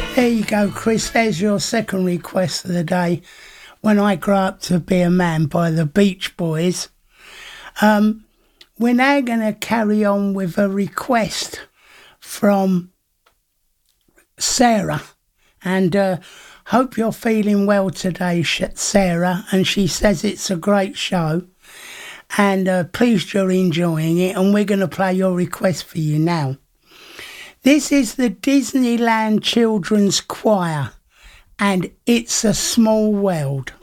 There you go, Chris. There's your second request of the day. When I Grow Up to Be a Man by the Beach Boys. We're now going to carry on with a request from Sarah. And hope you're feeling well today, Sarah. And she says it's a great show. And pleased you're enjoying it. And we're going to play your request for you now. This is the Disneyland Children's Choir, and It's a Small World.